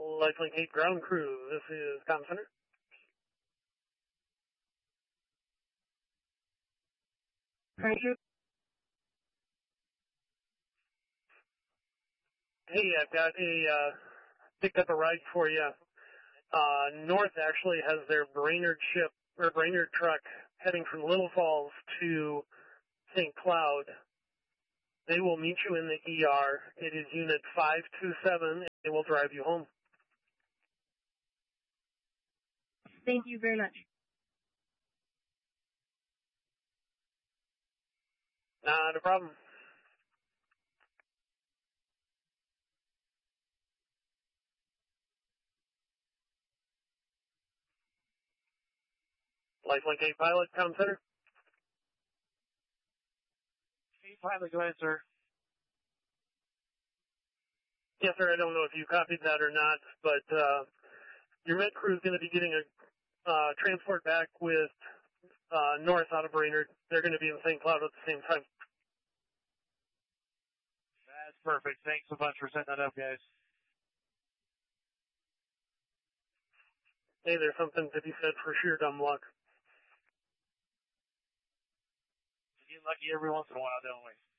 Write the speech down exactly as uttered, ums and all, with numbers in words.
Lifelink eight ground crew, this is Comm Center. Thank you. Hey, I've got a, uh, picked up a ride for you. Uh, North actually has their Brainerd ship, or Brainerd truck heading from Little Falls to Saint Cloud. They will meet you in the E R. It is unit five two seven, and they will drive you home. Thank you very much. Not a problem. Lifelink eight pilot, Comm Center. eight pilot, go ahead, sir. Yes, sir, I don't know if you copied that or not, but uh, your med crew is going to be getting a uh, transport back with uh, North out of Brainerd. They're going to be in Saint Cloud at the same time. That's perfect. Thanks so much for setting that up, guys. Hey, there's something to be said for sheer dumb luck. We get lucky every once in a while, don't we?